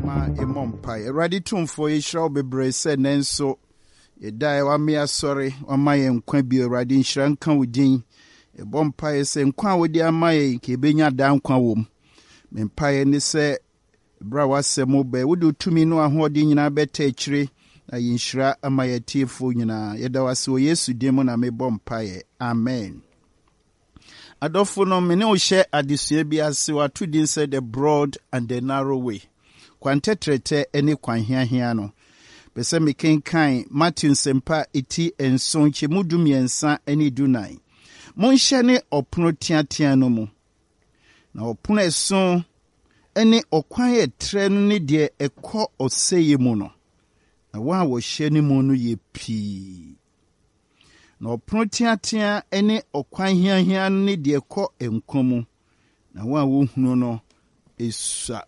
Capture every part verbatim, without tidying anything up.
ma emompa eradi tumfo yishra bebre se nenso yedai wa me asori wa maye nkwa bi eradi nhira nka wodin ebompa yese nkwa wodi amaye ke benya da nkwa wom mempa ye ne se bra wasemo be wodi tumi no ahodi nyina beta akire na yinhira amaye tiefo nyina yeda wase o Yesu demo na me bompa ye amen. Adolfo no mene o hye adesua bi ase watu din say the broad and the narrow way. Kwantetrete ene kwanhiahia no. Bese me kenkan Matthew sempa eti enson chemudu miensa ene dunai. Monhye ne opono tiatia no mu. Na opono eson ene okwan etre no ne de ekọ oseye mu no. Na wa wo hye ne mu no ye pii. Na opono tiatia ene okwan hiahia ne de ekọ enkomu. Na wa wo hunu no esua.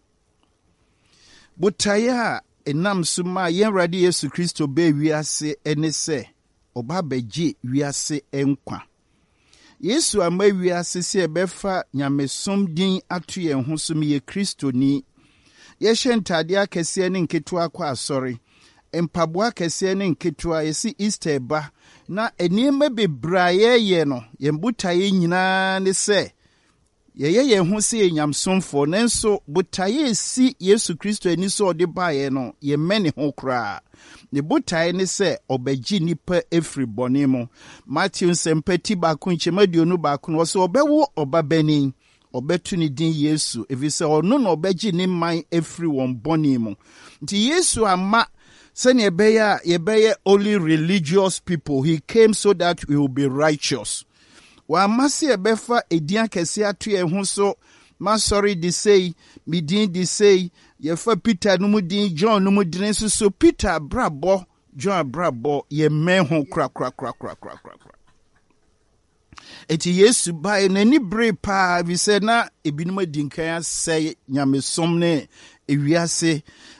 Butaya enam suma yenradi Yesu Kristo be wiase ene se oba beji wiase enkwa. Yesu ama wiase se ebefa nyamesom din atu ye ho so ye Kristo ni. Ye hye akese ne nketua kwa asori. Empaboa kese ne nketua yesi Easter ba na enima bebraye ye no yembutaye nyina ne se ye ye ho se enyamsomfo nenso butaye si Yesu Kristo ani so ode bae no ye mene ho kra ne butaye ne se obagi nipa efri bonemo. Matthew sempati ba kunchemaduonu ba kun wo so obewo obabani obetu ni din Yesu evise ono no obagi ni man efri won bonemo. Nti Yesu ama sene ebeya yebeye only religious people. He came so that we will be righteous. Wa masi ebefa edian kese atu ye ho so masori di say midin di say ye fa Peter no mu din John no mu din so so Peter brabo John brabo ye men ho kra kra kra kra kra kra kra eti Yesu bai na ni bre pa vi se na ebinum adinkan asay nyamesom ne ewiase